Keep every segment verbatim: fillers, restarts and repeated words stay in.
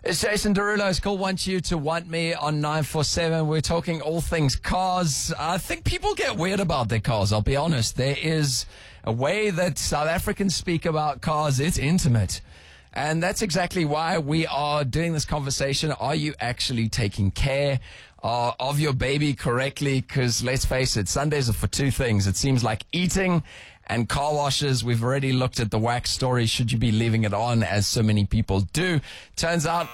It's Jason Derulo. It's called Want You to Want Me on nine four seven. We're talking all things cars. I think people get weird about their cars, I'll be honest. There is a way that South Africans speak about cars. It's intimate. And that's exactly why we are doing this conversation. Are you actually taking care uh, of your baby correctly? Because let's face it, Sundays are for two things. It seems like eating and car washes. We've already looked at the wax story. Should you be leaving it on, as so many people do? Turns out,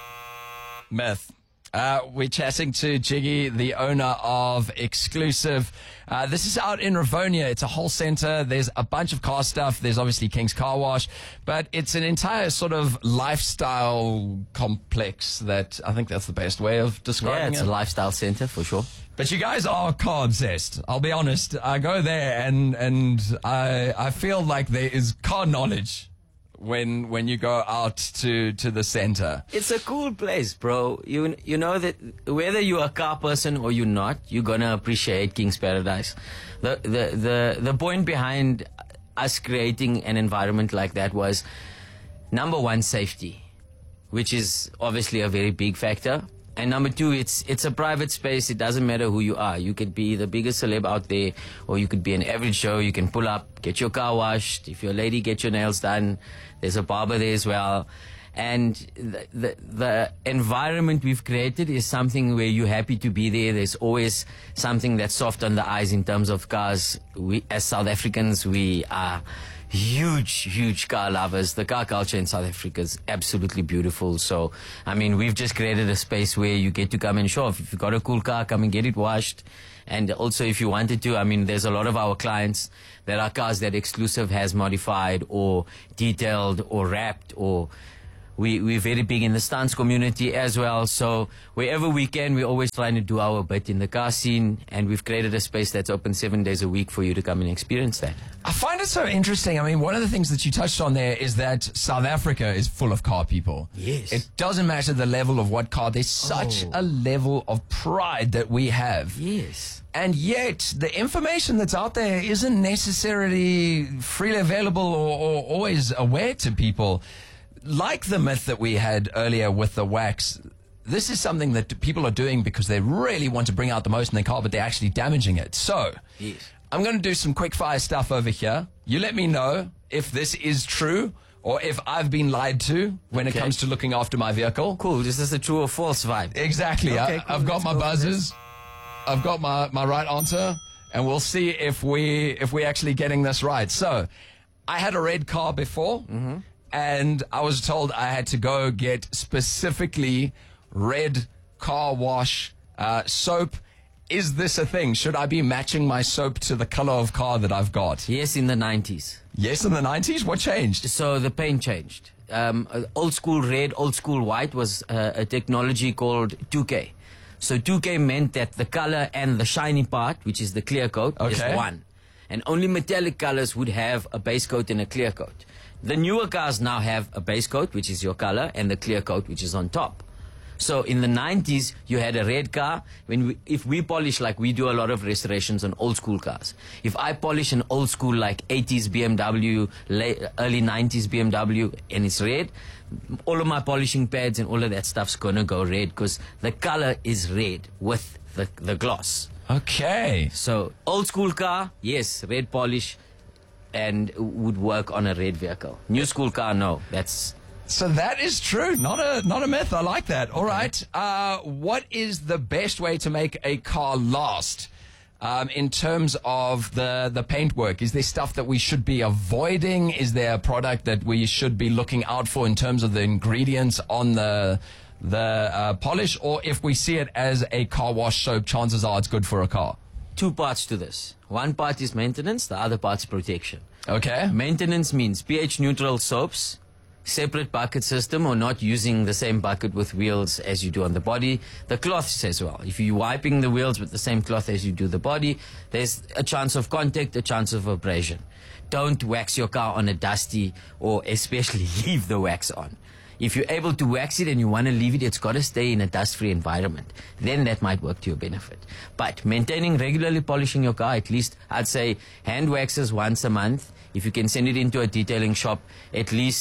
myth. Uh, we're chatting to Jiggy, the owner of Exclusive. Uh, this is out in Rivonia. It's a whole center. There's a bunch of car stuff. There's obviously King's Car Wash, but it's an entire sort of lifestyle complex that I think that's the best way of describing it. Yeah, it's it. a lifestyle center for sure. But you guys are car obsessed. I'll be honest. I go there and and I I feel like there is car knowledge when when you go out to to the center. It's a cool place, bro. You you know that whether you're a car person or you're not, you're gonna appreciate King's Paradise. The the the the point behind us creating an environment like that was, number one, safety, which is obviously a very big factor. And number two, it's it's a private space. It doesn't matter who you are. You could be the biggest celeb out there, or you could be an average Joe. You can pull up, get your car washed. If you're a lady, get your nails done. There's a barber there as well. And the, the, the environment we've created is something where you're happy to be there. There's always something that's soft on the eyes in terms of cars. We, as South Africans, we are huge, huge car lovers. The car culture in South Africa is absolutely beautiful. So, I mean, we've just created a space where you get to come and show off. If you've got a cool car, come and get it washed. And also, if you wanted to, I mean, there's a lot of our clients that are cars that Exclusive has modified or detailed or wrapped, or we, we're very big in the stunts community as well. So wherever we can, we're always trying to do our bit in the car scene. And we've created a space that's open seven days a week for you to come and experience that. I find it so interesting. I mean, one of the things that you touched on there is that South Africa is full of car people. Yes. It doesn't matter the level of what car. There's such Oh. a level of pride that we have. Yes. And yet, the information that's out there isn't necessarily freely available or, or always aware to people. Like the myth that we had earlier with the wax, this is something that people are doing because they really want to bring out the most in their car, but they're actually damaging it. So, Yes. I'm going to do some quick fire stuff over here. You let me know if this is true or if I've been lied to when Okay. it comes to looking after my vehicle. Cool. This is a true or false vibe. Exactly. Okay, I, cool. I've got Let's my go for buzzers. I've got my, my right answer, and we'll see if we if we're actually getting this right. So, I had a red car before, Mm-hmm. and I was told I had to go get specifically red car wash uh, soap. Is this a thing? Should I be matching my soap to the color of car that I've got? Yes, in the nineties. Yes, in the nineties? What changed? So the paint changed. Um, uh, old school red, old school white was uh, a technology called two K. So two K meant that the color and the shiny part, which is the clear coat, Okay. is one. And only metallic colors would have a base coat and a clear coat. The newer cars now have a base coat, which is your color, and the clear coat, which is on top. So in the nineties, you had a red car. When we, if we polish, like we do a lot of restorations on old school cars. If I polish an old school like eighties B M W, late, early nineties B M W, and it's red, all of my polishing pads and all of that stuff's gonna go red because the color is red with the, the gloss. Okay. So old school car, yes, red polish, and would work on a red vehicle. New school car, no. That's So that is true. Not a not a myth. I like that. All right. Uh, what is the best way to make a car last um, in terms of the the paintwork? Is there stuff that we should be avoiding? Is there a product that we should be looking out for in terms of the ingredients on the the uh, polish? Or if we see it as a car wash soap, chances are it's good for a car. two parts to this. One part is maintenance, the other part's protection. Okay. Maintenance means pH neutral soaps, separate bucket system, or not using the same bucket with wheels as you do on the body. The cloths as well. If you're wiping the wheels with the same cloth as you do the body, there's a chance of contact, a chance of abrasion. Don't wax your car on a dusty, or especially leave the wax on. If you're able to wax it and you want to leave it, it's got to stay in a dust-free environment. Then that might work to your benefit. But maintaining, regularly polishing your car, at least I'd say hand waxes once a month. If you can send it into a detailing shop, at least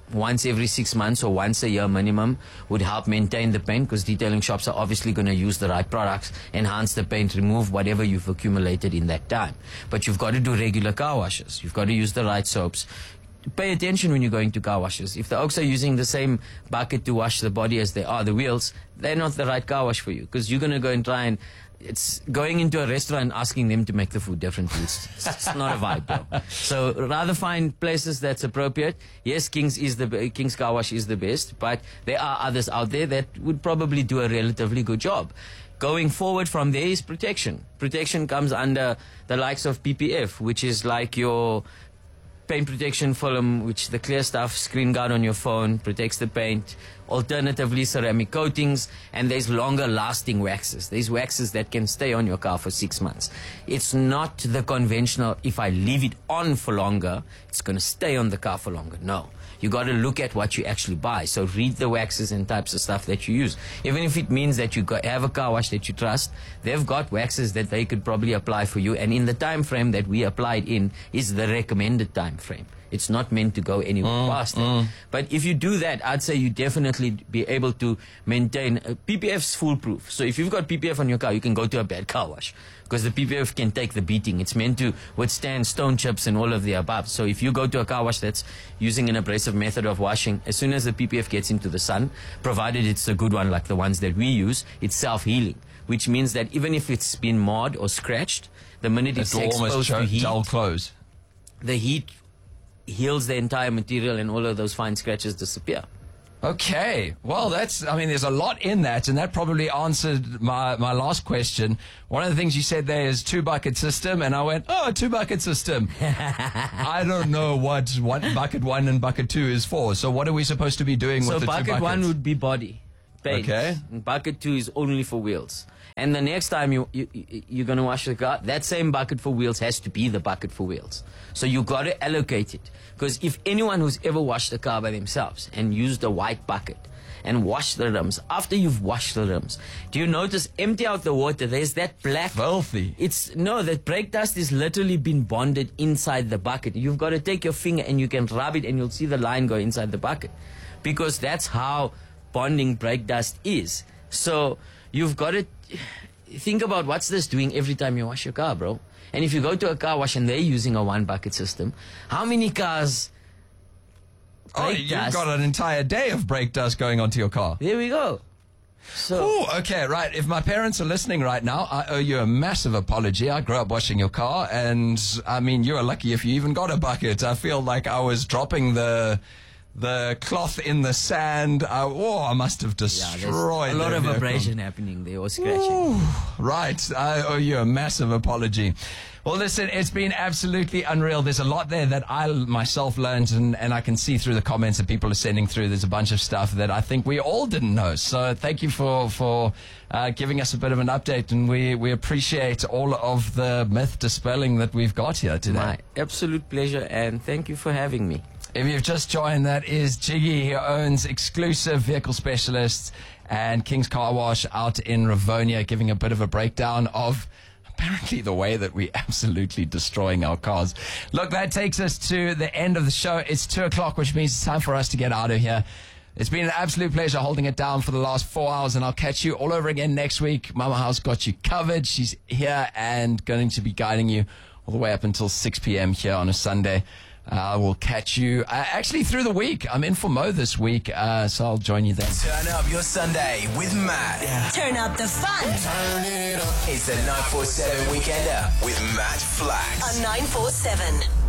once every six months or once a year minimum would help maintain the paint, because detailing shops are obviously going to use the right products, enhance the paint, remove whatever you've accumulated in that time. But you've got to do regular car washes. You've got to use the right soaps. Pay attention when you're going to car washes. If the Oaks are using the same bucket to wash the body as they are the wheels, they're not the right car wash for you, because you're going to go and try and it's going into a restaurant and asking them to make the food differently. It's, it's not a vibe, bro. So rather find places that's appropriate. Yes, King's is the King's Car Wash is the best, but there are others out there that would probably do a relatively good job. Going forward from there is protection. Protection comes under the likes of P P F, which is like your paint protection film, which the clear stuff, screen guard on your phone, protects the paint. Alternatively, ceramic coatings, and there's longer lasting waxes. There's waxes that can stay on your car for six months. It's not the conventional, if I leave it on for longer, it's going to stay on the car for longer. No. You got to look at what you actually buy. So read the waxes and types of stuff that you use. Even if it means that you got, have a car wash that you trust, they've got waxes that they could probably apply for you. And in the time frame that we applied in is the recommended time frame. It's not meant to go anywhere mm, past it. Mm. But if you do that, I'd say you definitely be able to maintain. Uh, P P F's foolproof. So if you've got P P F on your car, you can go to a bad car wash, because the P P F can take the beating. It's meant to withstand stone chips and all of the above. So if you go to a car wash that's using an abrasive method of washing, as soon as the P P F gets into the sun, provided it's a good one like the ones that we use, it's self-healing, which means that even if it's been marred or scratched, the minute it's exposed to heat, dull close. the heat heals the entire material and all of those fine scratches disappear. Okay. Well, that's, I mean, there's a lot in that, and that probably answered my, my last question. One of the things you said there is two-bucket system, and I went, oh, two-bucket system. I don't know what, what bucket one and bucket two is for. So what are we supposed to be doing so with the two buckets? So bucket one would be body, paint. Okay. And bucket two is only for wheels. And the next time you, you, you're going to wash the car, that same bucket for wheels has to be the bucket for wheels. So you got to allocate it. Because if anyone who's ever washed a car by themselves and used a white bucket and washed the rims, after you've washed the rims, do you notice, empty out the water, there's that black... Filthy. It's, no, that brake dust is literally been bonded inside the bucket. You've got to take your finger and you can rub it and you'll see the line go inside the bucket. Because that's how bonding brake dust is. So you've got to think about what's this doing every time you wash your car, bro. And if you go to a car wash and they're using a one bucket system, how many cars? Oh, you've dust? got an entire day of brake dust going onto your car. There we go. So, ooh, okay, right. If my parents are listening right now, I owe you a massive apology. I grew up washing your car, and I mean, you are lucky if you even got a bucket. I feel like I was dropping the the cloth in the sand. Uh, oh, I must have destroyed. Yeah, a lot of vehicle. abrasion happening there, or scratching. Ooh, right. I owe you a massive apology. Well, listen, it's been absolutely unreal. There's a lot there that I myself learned, and, and I can see through the comments that people are sending through. There's a bunch of stuff that I think we all didn't know. So thank you for, for uh, giving us a bit of an update, and we, we appreciate all of the myth dispelling that we've got here today. My absolute pleasure, and thank you for having me. If you've just joined, that is Jiggy. He owns Exclusive Vehicle Specialists and King's Car Wash out in Rivonia, giving a bit of a breakdown of apparently the way that we're absolutely destroying our cars. Look, that takes us to the end of the show. It's two o'clock, which means it's time for us to get out of here. It's been an absolute pleasure holding it down for the last four hours, and I'll catch you all over again next week. Mama House got you covered. She's here and going to be guiding you all the way up until six p.m. here on a Sunday. I uh, will catch you uh, actually through the week. I'm in for Mo this week, uh, so I'll join you then. Turn up your Sunday with Matt. Yeah. Turn up the fun. Turn it up. It's the nine four seven Weekender with Matt Flax on nine four seven.